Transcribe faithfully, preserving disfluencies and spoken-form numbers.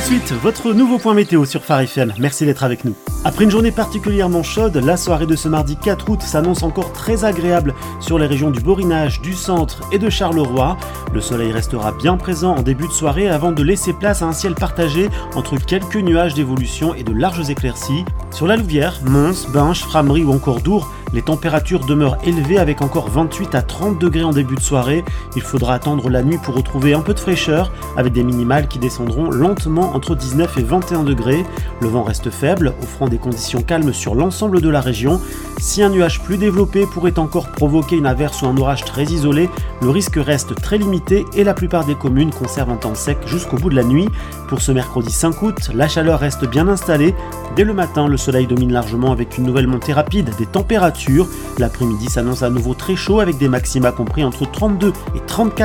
de suite, votre nouveau point météo sur Phare F M. Merci d'être avec nous. Après une journée particulièrement chaude, la soirée de ce mardi quatre août s'annonce encore très agréable sur les régions du Borinage, du centre et de Charleroi. Le soleil restera bien présent en début de soirée avant de laisser place à un ciel partagé entre quelques nuages d'évolution et de larges éclaircies. Sur la Louvière, Mons, Binche, Frameries ou encore Dour, les températures demeurent élevées avec encore vingt-huit à trente degrés en début de soirée. Il faudra attendre la nuit pour retrouver un peu de fraîcheur avec des minimales qui descendront lentement entre dix-neuf et vingt et un degrés. Le vent reste faible, offrant des conditions calmes sur l'ensemble de la région. Si un nuage plus développé pourrait encore provoquer une averse ou un orage très isolé, le risque reste très limité et la plupart des communes conservent un temps sec jusqu'au bout de la nuit. Pour ce mercredi cinq août, la chaleur reste bien installée. Dès le matin, le soleil domine largement avec une nouvelle montée rapide des températures. L'après-midi s'annonce à nouveau très chaud avec des maxima compris entre trente-deux et trente-quatre